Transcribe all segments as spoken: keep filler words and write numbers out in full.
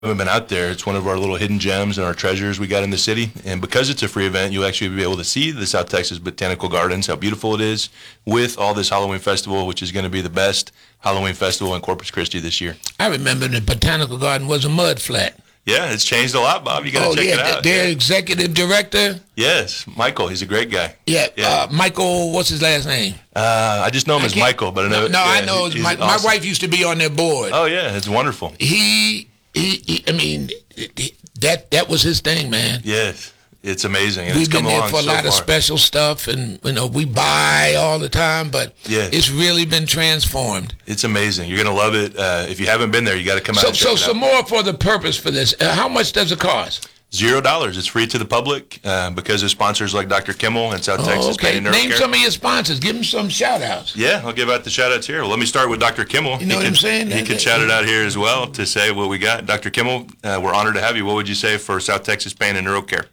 haven't been out there, it's one of our little hidden gems and our treasures we got in the city. And because it's a free event, you'll actually be able to see the South Texas Botanical Gardens, how beautiful it is, with all this Halloween festival, which is going to be the best Halloween festival in Corpus Christi this year. I remember the Botanical Garden was a mud flat. Yeah, it's changed a lot, Bob. You got to oh, check yeah, it out. Their yeah. executive director? Yes, Michael. He's a great guy. Yeah, yeah. Uh, Michael, what's his last name? Uh, I just know him I as can't- Michael, but I know. No, no yeah, I know. he- My, he's my awesome. wife used to be on their board. Oh, yeah, it's wonderful. He, he, he I mean, he- that that was his thing, man. Yes, it's amazing. And We've it's come been there along for a so lot of far. special stuff, and you know we buy all the time, but Yeah. it's really been transformed. It's amazing. You're going to love it. Uh, if you haven't been there, you got to come out So, and check so it some out. more for the purpose for this. Uh, how much does it cost? Zero dollars. It's free to the public uh, because of sponsors like Doctor Kimmel and South Oh, Texas okay. Pain and Name Neurocare. some of your sponsors. Give them some shout outs. Yeah, I'll give out the shout outs here. Well, let me start with Doctor Kimmel. You know he what can, I'm saying? He That- can that- shout it out here as well to say what we got. Doctor Kimmel, uh, we're honored to have you. What would you say for South Texas Pain and Neurocare?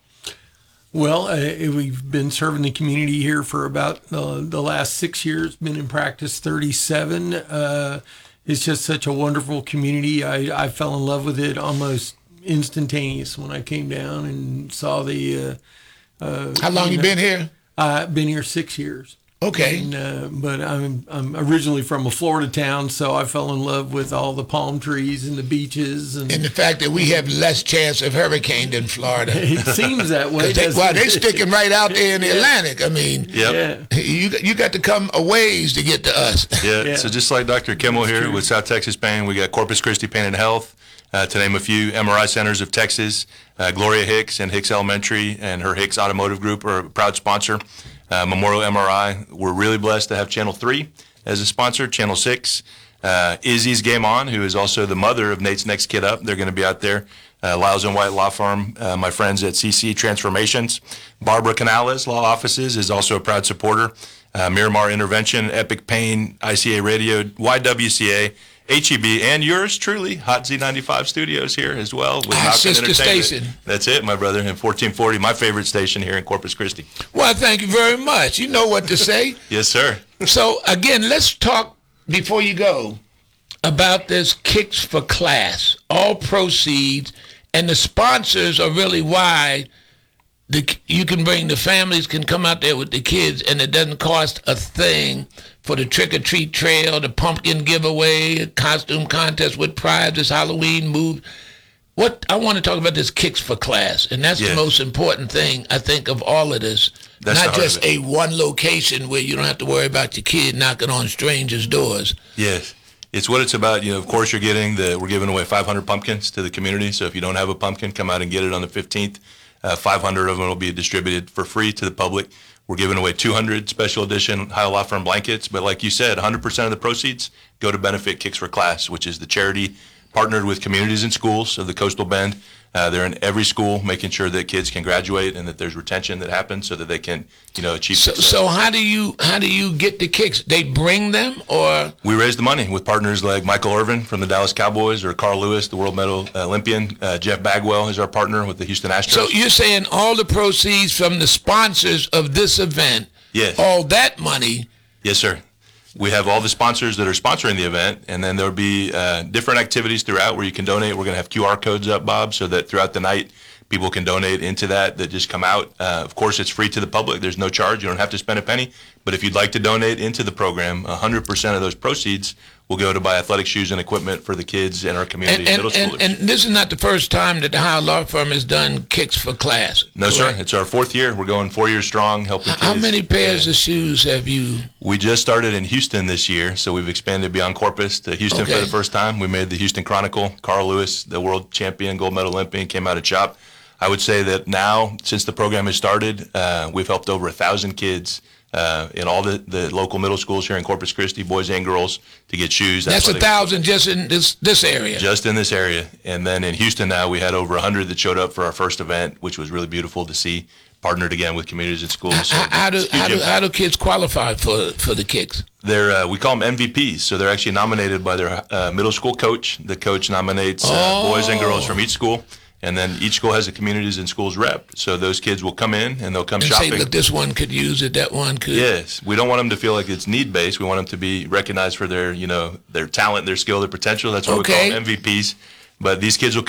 Well, uh, we've been serving the community here for about uh, the last six years, been in practice thirty-seven. Uh, it's just such a wonderful community. I, I fell in love with it almost instantaneous when I came down and saw the... Uh, uh, How long you know, been here? I've been here six years. Okay. And, uh, but I'm I'm originally from a Florida town, so I fell in love with all the palm trees and the beaches. And, And the fact that we have less chance of hurricane than Florida. it seems that way. 'Cause they, doesn't well, they're it? sticking right out there in the Atlantic. I mean, Yep. Yeah. you you got to come a ways to get to us. Yeah. Yeah. So just like Doctor Kimmel here true. with South Texas Pain, we got Corpus Christi Pain and Health, uh, to name a few, M R I Centers of Texas, uh, Gloria Hicks and Hicks Elementary and her Hicks Automotive Group are a proud sponsor. Uh, Memorial M R I, we're really blessed to have Channel three as a sponsor, Channel six. Uh, Izzy's Game On, who is also the mother of Nate's Next Kid Up. They're going to be out there. Uh, Lyles and White Law Firm, uh, my friends at C C Transformations. Barbara Canales Law Offices is also a proud supporter. Uh, Miramar Intervention, Epic Pain, I C A Radio, Y W C A, H E B, and yours truly, Hot Z ninety-five Studios here as well. With Our Malcolm sister Entertainment. station. That's it, my brother, and fourteen forty, my favorite station here in Corpus Christi. Well, thank you very much. You know what to say. Yes, sir. So, again, let's talk, before you go, about this Kicks for Class. All proceeds, and the sponsors are really why the you can bring, the families can come out there with the kids, and it doesn't cost a thing for the trick-or-treat trail, the pumpkin giveaway, costume contest with prizes, Halloween move. What I want to talk about this Kicks for Class, and that's Yes. the most important thing, I think, of all of this. That's the Not heart just of it. a one location where you don't have to worry about your kid knocking on strangers' doors. Yes. It's what it's about. You know, of course, you're getting the, we're giving away five hundred pumpkins to the community. So if you don't have a pumpkin, come out and get it on the fifteenth. Uh, five hundred of them will be distributed for free to the public. We're giving away two hundred special edition Ohio Law Firm blankets. But like you said, one hundred percent of the proceeds go to benefit Kicks for Class, which is the charity partnered with communities and schools of the Coastal Bend. Uh, they're in every school, making sure that kids can graduate and that there's retention that happens so that they can, you know, achieve So, success. so how do you how do you get the kicks? They bring them, or We raise the money with partners like Michael Irvin from the Dallas Cowboys or Carl Lewis, the world medal Olympian. Uh, Jeff Bagwell is our partner with the Houston Astros. so you're saying all the proceeds from the sponsors of this event, Yes. all that money. Yes, sir. We have all the sponsors that are sponsoring the event, and then there'll be uh, different activities throughout where you can donate. We're going to have Q R codes up, Bob, so that throughout the night people can donate into that that just come out. Uh, of course, it's free to the public. There's no charge. You don't have to spend a penny. But if you'd like to donate into the program, one hundred percent of those proceeds will go to buy athletic shoes and equipment for the kids in our community, And, and, middle and, schoolers. and this is not the first time that the Ohio Law Firm has done Kicks for Class. No, sir. correct? It's our fourth year. We're going four years strong, helping kids. How many pairs Yeah. of shoes have you? We just started in Houston this year, so we've expanded beyond Corpus to Houston for Okay. the first time. We made the Houston Chronicle. Carl Lewis, the world champion, gold medal Olympian, came out of CHOP. I would say that now, since the program has started, uh, we've helped over a thousand kids uh, in all the, the local middle schools here in Corpus Christi, boys and girls, to get shoes. That's a athletic- thousand just in this this area. Just in this area. And then in Houston now, we had over one hundred that showed up for our first event, which was really beautiful to see, partnered again with communities and schools. So how, how do huge how do impact. how do kids qualify for for the Kicks? They're uh, we call them M V Ps, so they're actually nominated by their uh, middle school coach. The coach nominates uh, Oh. boys and girls from each school, and then each school has a communities and schools rep. So those kids will come in and they'll come And shopping. say, look, this one could use it, that one could. Yes, we don't want them to feel like it's need based. We want them to be recognized for their, you know, their talent, their skill, their potential. That's why we Okay. call them M V Ps. But these kids will